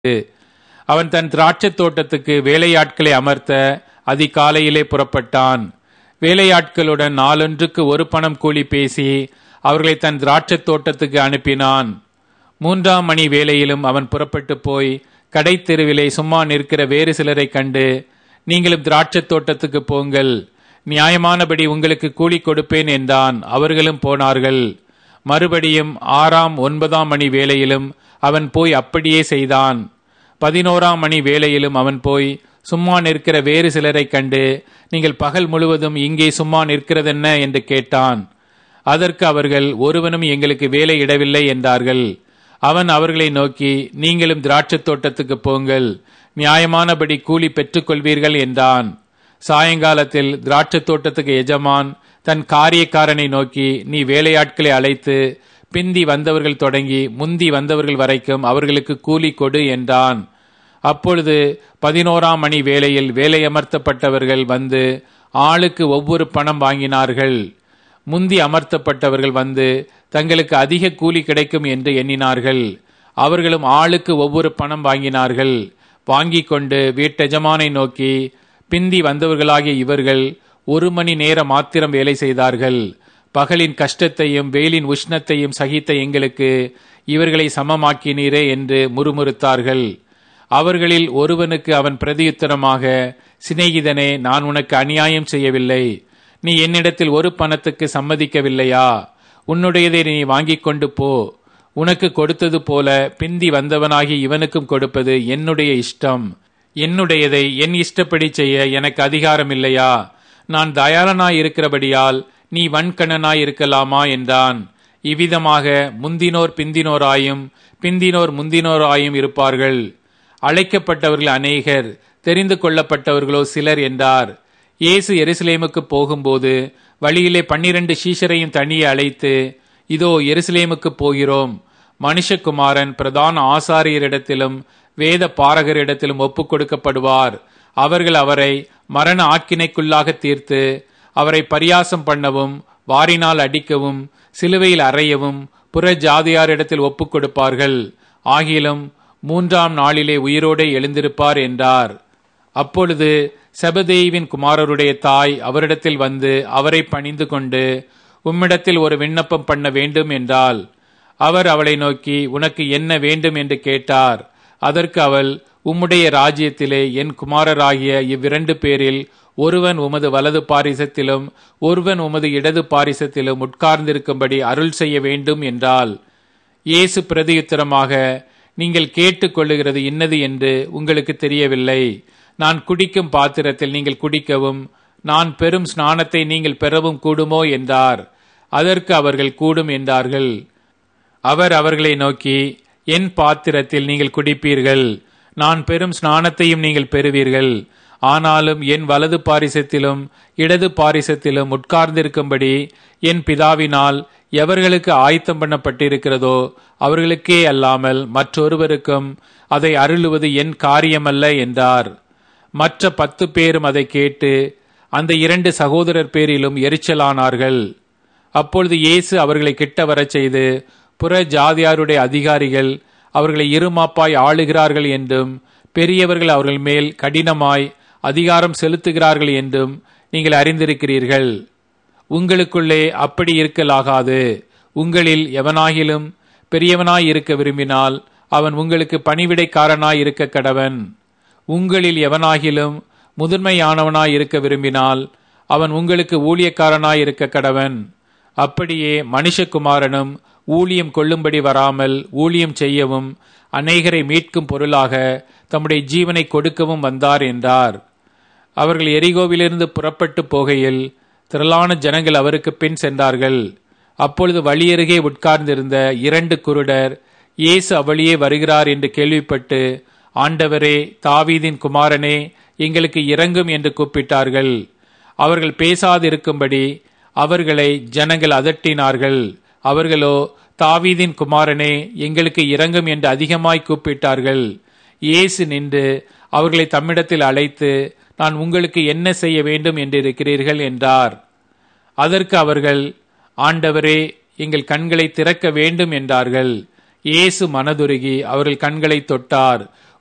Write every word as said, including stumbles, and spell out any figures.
அவன் தன் திராட்சைத் தோட்டத்துக்கு வேலையாட்களை அமர்த்த அதிகாலையிலே புறப்பட்டான். வேலையாட்களுடன் நாளொன்றுக்கு ஒரு பணம் கூலி பேசி அவர்களை தன் திராட்சைத் தோட்டத்துக்கு அனுப்பினான். மூன்றாம் மணி வேளையிலும் அவன் புறப்பட்டு போய் கடை தெருவிலே சும்மா நிற்கிற வேறு சிலரை கண்டு, நீங்களும் திராட்சைத் தோட்டத்துக்கு போங்கள், நியாயமானபடி உங்களுக்கு கூலி கொடுப்பேன் என்றான். அவர்களும் போனார்கள். மறுபடியும் ஆறாம் ஒன்பதாம் மணி வேளையிலும் அவன் போய் அப்படியே செய்தான். பதினோராம் மணி வேளையிலும் அவன் போய் சும்மா நிற்கிற வேறு சிலரை கண்டு, நீங்கள் பகல் முழுவதும் இங்கே சும்மா நிற்கிறதென்ன என்று கேட்டான். அதற்கு அவர்கள், ஒருவனும் எங்களுக்கு வேலை இடவில்லை என்றார்கள். அவன் அவர்களை நோக்கி, நீங்களும் திராட்சைத் தோட்டத்துக்கு போங்கள், நியாயமானபடி கூலி பெற்றுக் கொள்வீர்கள் என்றான். சாயங்காலத்தில் திராட்சைத் தோட்டத்துக்கு எஜமான் தன் காரியக்காரனை நோக்கி, நீ வேலையாட்களை அழைத்து பிந்தி வந்தவர்கள் தொடங்கி முந்தி வந்தவர்கள் வரைக்கும் அவர்களுக்கு கூலி கொடு என்றான். அப்பொழுது பதினோராம் மணி வேளையில் வேலையமர்த்தப்பட்டவர்கள் வந்து ஆளுக்கு ஒவ்வொரு பணம் வாங்கினார்கள். முந்தி அமர்த்தப்பட்டவர்கள் வந்து தங்களுக்கு அதிக கூலி கிடைக்கும் என்று எண்ணினார்கள். அவர்களும் ஆளுக்கு ஒவ்வொரு பணம் வாங்கினார்கள். வாங்கி கொண்டு வீட்டெஜமானை நோக்கி, பிந்தி வந்தவர்களாகிய இவர்கள் ஒரு மணி நேரம் மாத்திரம் வேலை செய்தார்கள். பகலின் கஷ்டத்தையும் வெயிலின் உஷ்ணத்தையும் சகித்த எங்களுக்கு இவர்களை சமமாக்கினீரே என்று முறுமுறுத்தார்கள். அவர்களில் ஒருவனுக்கு அவன் பிரதியுத்தரமாக, சிநேகிதனே, நான் உனக்கு அநியாயம் செய்யவில்லை. நீ என்னிடத்தில் ஒரு பணத்துக்கு சம்மதிக்கவில்லையா? உன்னுடையதை நீ வாங்கிக் கொண்டு போ. உனக்கு கொடுத்தது போல பிந்தி வந்தவனாகி இவனுக்கும் கொடுப்பது என்னுடைய இஷ்டம். என்னுடையதை என் இஷ்டப்படி செய்ய எனக்கு அதிகாரம் இல்லையா? நான் தயாளனாய் இருக்கிறபடியால் நீ வன்கணனாய் இருக்கலாமா என்றான். இவ்விதமாக முந்தினோர் பிந்தினோராயும் பிந்தினோர் முந்தினோராயும் இருப்பார்கள். அழைக்கப்பட்டவர்கள் அநேகர், தெரிந்து கொள்ளப்பட்டவர்களோ சிலர் என்றார். இயேசு எருசலேமுக்கு போகும்போது வழியிலே பன்னிரண்டு சீஷரையும் தனியே அழைத்து, இதோ எருசலேமுக்கு போகிறோம். மனுஷகுமாரன் பிரதான ஆசாரியரிடத்திலும் வேத பாரகரிடத்திலும் ஒப்புக் கொடுக்கப்படுவார். அவர்கள் அவரை மரண ஆக்கினைக்குள்ளாக தீர்த்து அவரை பரியாசம் பண்ணவும் வாரினால் அடிக்கவும் சிலுவையில் அறையவும் புற ஜாதியாரிடத்தில் ஒப்புக் கொடுப்பார்கள். ஆகிலும் மூன்றாம் நாளிலே உயிரோடே எழுந்திருப்பார் என்றார். அப்பொழுது செபதேயுவின் குமாரருடைய தாய் அவரிடத்தில் வந்து அவரை பணிந்து கொண்டு, உம்மிடத்தில் ஒரு விண்ணப்பம் பண்ண வேண்டும் என்றாள். அவர் அவளை நோக்கி, உனக்கு என்ன வேண்டும் என்று கேட்டார். அதற்கு அவள், உம்முடைய ராஜ்யத்திலே என் குமாரராகிய இவ்விரண்டு பேரில் ஒருவன் உமது வலது பாரிசத்திலும் ஒருவன் உமது இடது பாரிசத்திலும் உட்கார்ந்திருக்கும்படி அருள் செய்ய வேண்டும் என்றாள். இயேசு பிரதியுத்தரமாக, நீங்கள் கேட்டுக் கொள்ளுகிறது இன்னது என்று உங்களுக்கு தெரியவில்லை. நான் குடிக்கும் பாத்திரத்தில் நீங்கள் குடிக்கவும் நான் பெரும் ஸ்நானத்தை நீங்கள் பெறவும் கூடுமோ என்றார். அதற்கு அவர்கள் கூடும் என்றார்கள். அவர் அவர்களை நோக்கி, என் பாத்திரத்தில் நீங்கள் குடிப்பீர்கள், நான் பெரும் ஸ்நானத்தையும் நீங்கள் பெறுவீர்கள். ஆனாலும் என் வலது பாரிசத்திலும் இடது பாரிசத்திலும் உட்கார்ந்திருக்கும்படி என் பிதாவினால் எவர்களுக்கு ஆயத்தம் பண்ணப்பட்டிருக்கிறதோ அவர்களுக்கே அல்லாமல் மற்றொருவருக்கும் அதை அருளுவது என் காரியமல்ல என்றார். மற்ற பத்து பேரும் அதை கேட்டு அந்த இரண்டு சகோதரர் பேரிலும் எரிச்சலானார்கள். அப்பொழுது இயேசு அவர்களை கிட்ட வரச் செய்து, புற ஜாதியாருடைய அதிகாரிகள் அவர்களை இருமாப்பாய் ஆளுகிறார்கள் என்றும் பெரியவர்கள் அவர்கள் மேல் கடினமாய் அதிகாரம் செலுத்துகிறார்கள் என்றும் நீங்கள் அறிந்திருக்கிறீர்கள். உங்களுக்குள்ளே அப்படி இருக்கலாகாது. உங்களில் எவனாகிலும் பெரியவனாய் இருக்க விரும்பினால் அவன் உங்களுக்கு பணிவிடைக்காரனாய் இருக்க கடவன். உங்களில் எவனாகிலும் முதன்மையானவனாய் இருக்க விரும்பினால் அவன் உங்களுக்கு ஊழியக்காரனாய் இருக்க கடவன். அப்படியே மனுஷகுமாரனும் ஊழியம் கொள்ளும்படி வராமல் ஊழியம் செய்யவும் அநேகரை மீட்கும் பொருளாக தம்முடைய ஜீவனை கொடுக்கவும் வந்தார் என்றார். அவர்கள் எரிகோவிலிருந்து புறப்பட்டு போகையில் திரளான ஜனங்கள் அவருக்கு பின் சென்றார்கள். அப்பொழுது வழியருகே உட்கார்ந்திருந்த இரண்டு குருடர் இயேசு அவ்வழியே வருகிறார் என்று கேள்விப்பட்டு, ஆண்டவரே, தாவீதின் குமாரனே, எங்களுக்கு இரங்கும் என்று கூப்பிட்டார்கள். அவர்கள் பேசாதிருக்கும்படி அவர்களை ஜனங்கள் அதட்டினார்கள். அவர்களோ, தாவீதின் குமாரனே, எங்களுக்கு இரங்கும் என்று அதிகமாய் கூப்பிட்டார்கள். இயேசு நின்று அவர்களை தம்மிடத்தில் அழைத்து, நான் உங்களுக்கு என்ன செய்ய வேண்டும் என்றிருக்கிறீர்கள் என்றார். அதற்கு அவர்கள், ஆண்டவரே, எங்கள் கண்களை திறக்க வேண்டும் என்றார்கள். இயேசு மனதுருகி அவர்கள் கண்களை தொட்டார்.